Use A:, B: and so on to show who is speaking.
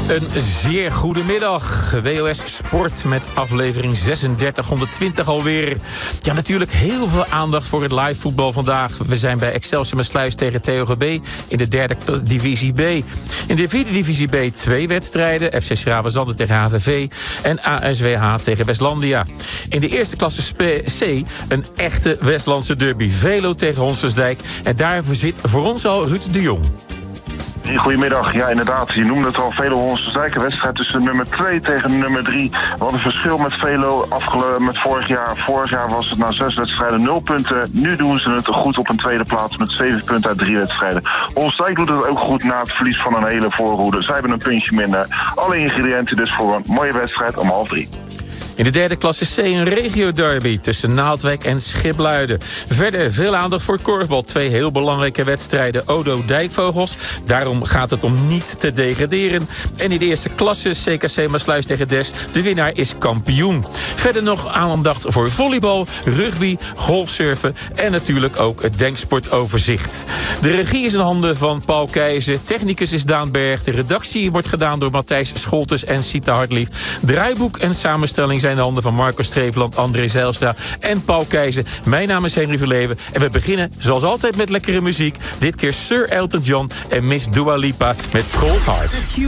A: Een zeer goede middag. WOS Sport met aflevering 3620 alweer. Ja, natuurlijk heel veel aandacht voor het live voetbal vandaag. We zijn bij Excelsior Maasluis tegen TOGB in de derde divisie B. In de vierde divisie B 2 wedstrijden. FC Schravenzande tegen HVV en ASWH tegen Westlandia. In de eerste klasse C een echte Westlandse derby. Velo tegen Honsensdijk. En daarvoor zit voor ons al Ruud de Jong.
B: Goedemiddag, ja inderdaad, je noemde het al, Velo Honsensdijk, een wedstrijd tussen nummer 2 tegen nummer 3. Wat een verschil met Velo met vorig jaar. Vorig jaar was het na 6 wedstrijden 0 punten. Nu doen ze het goed op een tweede plaats met 7 punten uit 3 wedstrijden. Honsensdijk doet het ook goed na het verlies van een hele voorhoede. Zij hebben een puntje minder. Alle ingrediënten dus voor een mooie wedstrijd om 2:30.
A: In de derde klasse C een regio-derby tussen Naaldwijk en Schipluiden. Verder veel aandacht voor korfbal. 2 heel belangrijke wedstrijden. Odo-Dijkvogels. Daarom gaat het om niet te degraderen. En in de eerste klasse CKC Maasluis tegen Des. De winnaar is kampioen. Verder nog aandacht voor volleybal, rugby, golfsurfen en natuurlijk ook het denksportoverzicht. De regie is in handen van Paul Keizer. Technicus is Daan Berg. De redactie wordt gedaan door Matthijs Scholtes en Sita Hartlief. Draaiboek en samenstelling zijn de handen van Marco Streveland, André Zijlstra en Paul Keizer. Mijn naam is Henry Verleven en we beginnen zoals altijd met lekkere muziek. Dit keer Sir Elton John en Miss Dua Lipa met Cold Heart.